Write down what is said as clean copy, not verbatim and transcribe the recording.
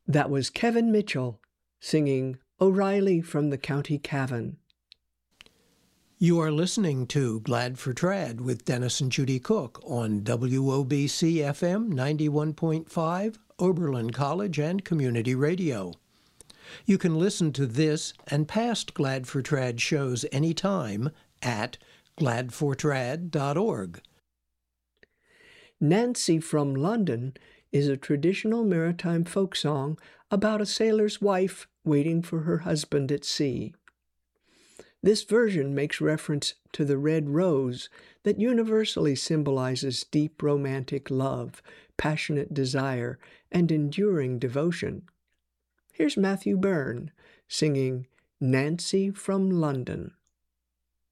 That was Kevin Mitchell singing O'Reilly from the County Cavan. You are listening to Glad for Trad with Dennis and Judy Cook on WOBC FM 91.5, Oberlin College and Community Radio. You can listen to this and past Glad for Trad shows anytime at gladfortrad.org. Nancy from London is a traditional maritime folk song about a sailor's wife waiting for her husband at sea. This version makes reference to the red rose that universally symbolizes deep romantic love, passionate desire, and enduring devotion. Here's Matthew Byrne singing Nancy from London.